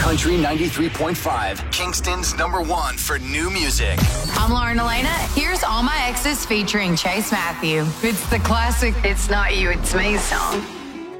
Country 93.5, Kingston's #1 for new music. I'm Lauren Elena. Here's All My Exes featuring Chase Matthew. It's the classic It's Not You, It's Me song.